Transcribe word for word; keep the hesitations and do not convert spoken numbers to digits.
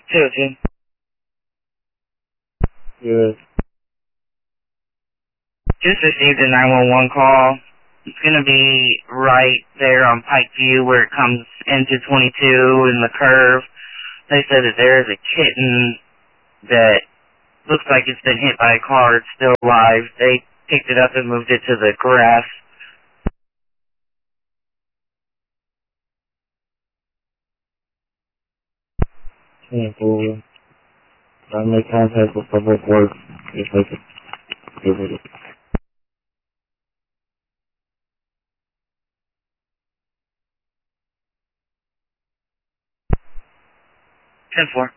two oh two. Good. Just received a nine one one call. It's going to be right there on Pikeview where it comes into twenty-two in the curve. They said that there is a kitten that looks like it's been hit by a car. It's still alive. They picked it up and moved it to the grass. ten four. I make contact with public works if they could give it. ten four.